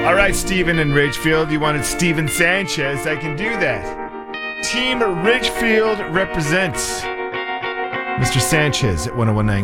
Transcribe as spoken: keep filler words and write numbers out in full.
All right, Steven in Ridgefield, you wanted Steven Sanchez. I can do that. Team Ridgefield represents Mister Sanchez at ten nineteen.